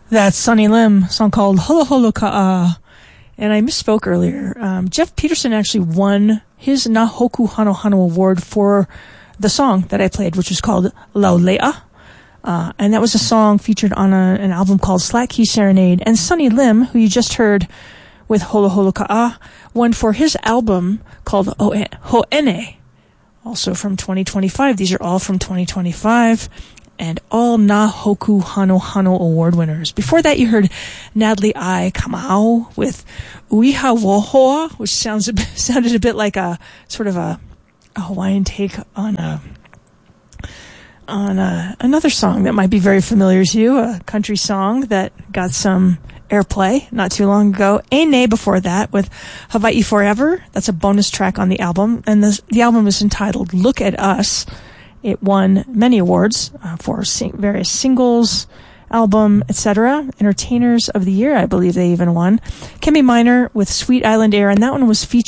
That's Sonny Lim, a song called Holo Holo Ka'a. And I misspoke earlier. Jeff Peterson actually won his Nahoku Hano Hano Award for the song that I played, which was called Laulea. And that was a song featured on an album called Slack Key Serenade. And Sonny Lim, who you just heard with Holo Holo Ka'a, won for his album called Ho'ene, also from 2025. These are all from 2025. And all Nahoku Hano Hano Award winners. Before that, you heard Natalie I. Kamau with Uiha Wohoa, which sounded a bit like a sort of a Hawaiian take on another song that might be very familiar to you, a country song that got some airplay not too long ago. Ene before that with Hawaii Forever. That's a bonus track on the album. And the album is entitled Look at Us. It won many awards for various singles, album, etc. Entertainers of the Year, I believe they even won. Kemi Minor with Sweet Island Air, and that one was featured